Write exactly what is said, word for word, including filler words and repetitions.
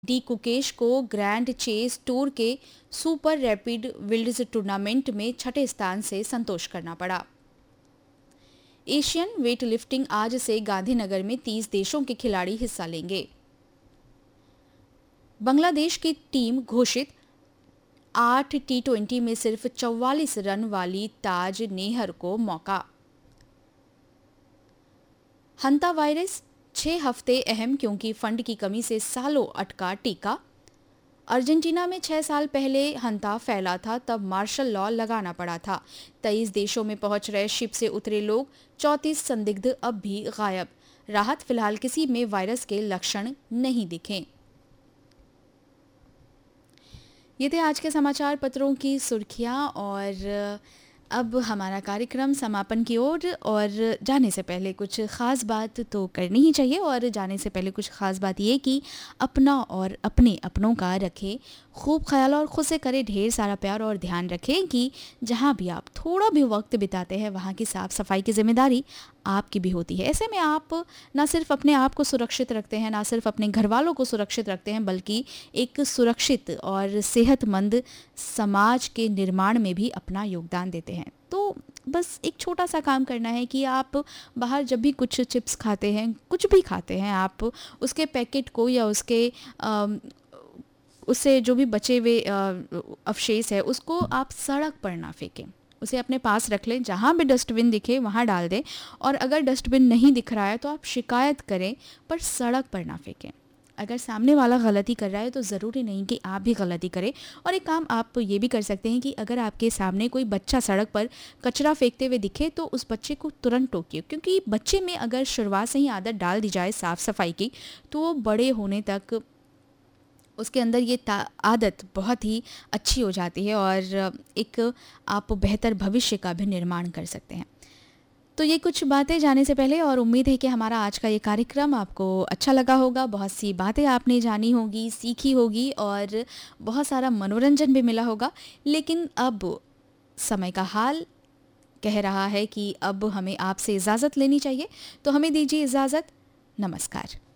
D Gukesh को grand chess tour के super rapid Wilds tournament में छठे स्थान से संतोष करना पड़ा। एशियन वेटलिफ्टिंग आज से गांधीनगर में तीस देशों के खिलाड़ी हिस्सा लेंगे। बांग्लादेश की टीम घोषित, आठ टी ट्वेंटी में सिर्फ चौवालीस रन वाली ताज नेहर को मौका। हंता वायरस छह हफ्ते अहम क्योंकि फंड की कमी से सालों अटका टीका। अर्जेंटीना में छह साल पहले हंता फैला था, तब मार्शल लॉ लगाना पड़ा था। तेईस देशों में पहुंच रहे शिप से उतरे लोग, चौंतीस संदिग्ध अब भी गायब। राहत, फिलहाल किसी में वायरस के लक्षण नहीं दिखे। ये थे आज के समाचार पत्रों की सुर्खियां और अब हमारा कार्यक्रम समापन की ओर। और, और जाने से पहले कुछ ख़ास बात तो करनी ही चाहिए। और जाने से पहले कुछ ख़ास बात ये कि अपना और अपने अपनों का रखें खूब ख्याल और खुद से करें ढेर सारा प्यार। और ध्यान रखें कि जहाँ भी आप थोड़ा भी वक्त बिताते हैं वहाँ की साफ़ सफाई की जिम्मेदारी आपकी भी होती है। ऐसे में आप ना सिर्फ अपने आप को सुरक्षित रखते हैं, ना सिर्फ अपने घर वालों को सुरक्षित रखते हैं, बल्कि एक सुरक्षित और सेहतमंद समाज के निर्माण में भी अपना योगदान देते हैं। तो बस एक छोटा सा काम करना है कि आप बाहर जब भी कुछ चिप्स खाते हैं, कुछ भी खाते हैं, आप उसके पैकेट को या उसके आ, उससे जो भी बचे हुए अवशेष है उसको आप सड़क पर ना फेंकें, उसे अपने पास रख लें। जहाँ भी डस्टबिन दिखे वहाँ डाल दें। और अगर डस्टबिन नहीं दिख रहा है तो आप शिकायत करें, पर सड़क पर ना फेंकें। अगर सामने वाला गलती कर रहा है तो ज़रूरी नहीं कि आप भी गलती करें। और एक काम आप ये भी कर सकते हैं कि अगर आपके सामने कोई बच्चा सड़क पर कचरा फेंकते हुए दिखे तो उस बच्चे को तुरंत टोकिए, क्योंकि बच्चे में अगर शुरुआत से ही आदत डाल दी जाए साफ़ सफाई की तो वो बड़े होने तक उसके अंदर ये आदत बहुत ही अच्छी हो जाती है और एक आप बेहतर भविष्य का भी निर्माण कर सकते हैं। तो ये कुछ बातें जाने से पहले, और उम्मीद है कि हमारा आज का ये कार्यक्रम आपको अच्छा लगा होगा। बहुत सी बातें आपने जानी होगी, सीखी होगी और बहुत सारा मनोरंजन भी मिला होगा। लेकिन अब समय का हाल कह रहा है कि अब हमें आपसे इजाज़त लेनी चाहिए, तो हमें दीजिए इजाज़त। नमस्कार।